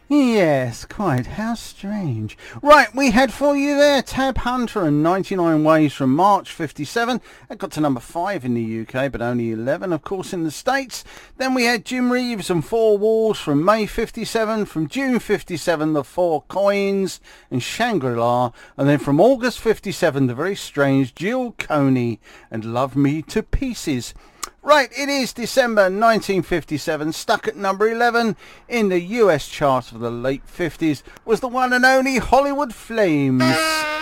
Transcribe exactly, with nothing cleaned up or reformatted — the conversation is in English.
Yes, quite. How strange. Right, we had for you there Tab Hunter and ninety-nine Ways from March fifty-seven. That got to number five in the U K, but only eleven, of course, in the States. Then we had Jim Reeves and Four Walls from May fifty-seven. From June fifty-seven, The Four Coins and Shangri-La. And then from August fifty-seven, the very strange Jill Coney and Love Me to Pieces. Right, it is December nineteen fifty-seven, stuck at number eleven in the U S chart of the late fifties, was the one and only Hollywood Flames.